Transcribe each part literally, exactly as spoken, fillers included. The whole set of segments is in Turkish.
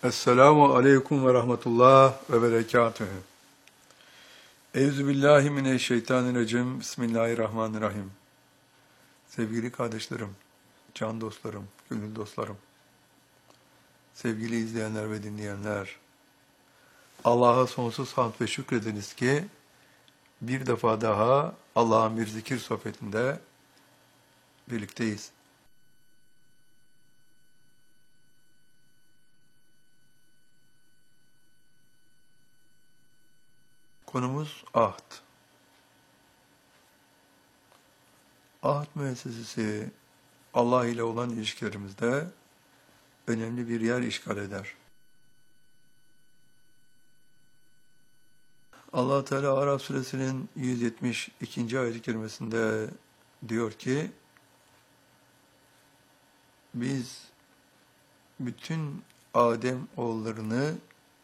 Esselamu aleyküm ve rahmetullah ve berekatühü. Euzubillahimineşşeytanirracim. Bismillahirrahmanirrahim. Sevgili kardeşlerim, can dostlarım, gönül dostlarım, sevgili izleyenler ve dinleyenler, Allah'a sonsuz hamd ve şükrediniz ki bir defa daha Allah'ın bir zikir sohbetinde birlikteyiz. Konumuz ahd. Ahd müessesesi Allah ile olan ilişkilerimizde önemli bir yer işgal eder. Allah Teala Araf suresinin yüz yetmiş ikinci ayet-i kerimesinde diyor ki, biz bütün Adem oğullarını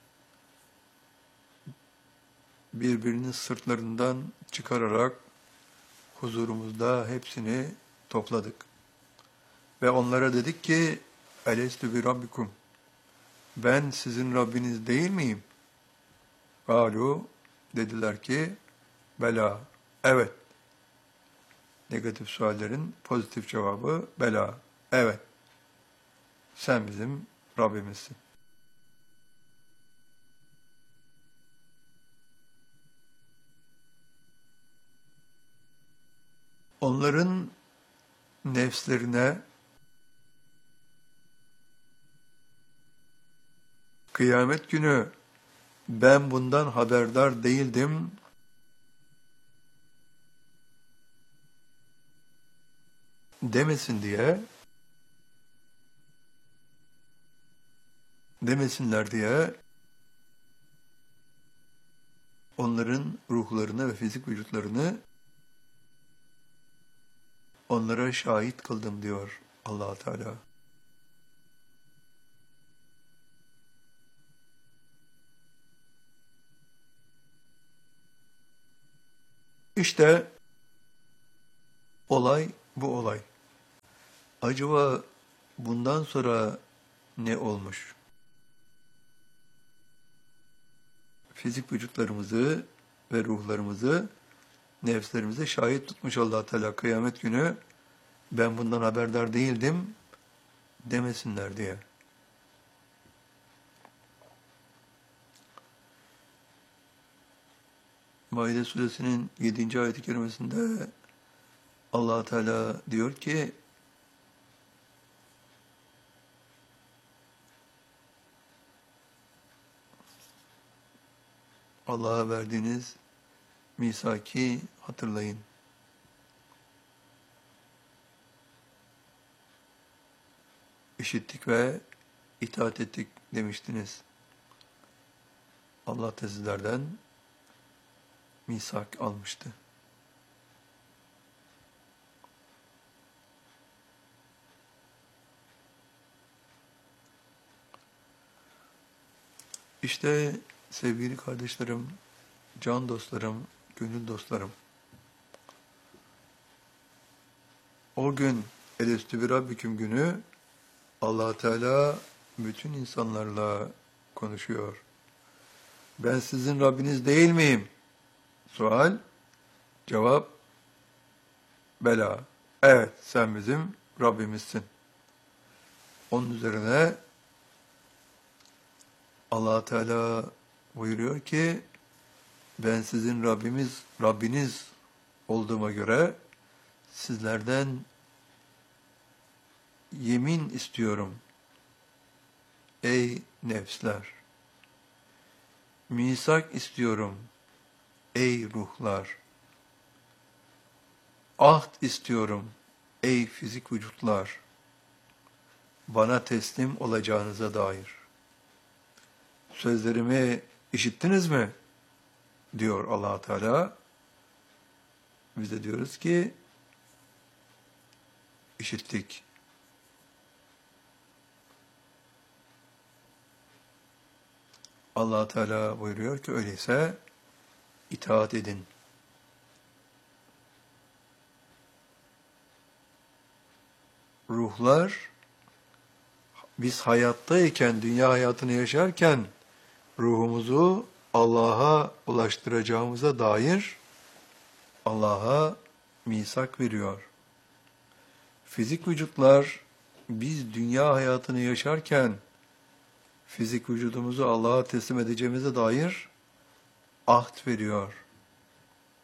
birbirinin sırtlarından çıkararak huzurumuzda hepsini topladık. Ve onlara dedik ki, Elestü bi Rabbikum, ben sizin Rabbiniz değil miyim? Galu, dediler ki, bela, evet. Negatif suallerin pozitif cevabı bela, evet. Sen bizim Rabbimizsin. Onların nefslerine kıyamet günü ben bundan haberdar değildim demesin diye, demesinler diye onların ruhlarını ve fizik vücutlarını onlara şahit kıldım diyor Allah Teala. İşte olay bu olay. Acaba bundan sonra ne olmuş? Fizik vücutlarımızı ve ruhlarımızı, nefslerimize şahit tutmuş Allah Teala kıyamet günü, ben bundan haberdar değildim demesinler diye. Maide suresinin yedinci ayet-i kerimesinde Allah Teala diyor ki, Allah'a verdiğiniz misaki hatırlayın. İşittik ve itaat ettik demiştiniz. Allah da sizlerden misak almıştı. İşte sevgili kardeşlerim, can dostlarım, gönül dostlarım, o gün Elestü bi Rabbiküm günü Allah Teala bütün insanlarla konuşuyor. Ben sizin Rabbiniz değil miyim? Sual, cevap, bela. Evet, sen bizim Rabbimizsin. Onun üzerine Allah Teala buyuruyor ki, ben sizin Rabbimiz, Rabbiniz olduğuma göre sizlerden yemin istiyorum. Ey nefsler! Misak istiyorum. Ey ruhlar! Ahd istiyorum. Ey fizik vücutlar! Bana teslim olacağınıza dair. Sözlerimi işittiniz mi? Diyor Allah Teala. Biz de diyoruz ki, işittik. Allah Teala buyuruyor ki, öyleyse itaat edin. Ruhlar biz hayattayken, dünya hayatını yaşarken ruhumuzu Allah'a ulaştıracağımıza dair Allah'a misak veriyor. Fizik vücutlar biz dünya hayatını yaşarken fizik vücudumuzu Allah'a teslim edeceğimize dair ahd veriyor.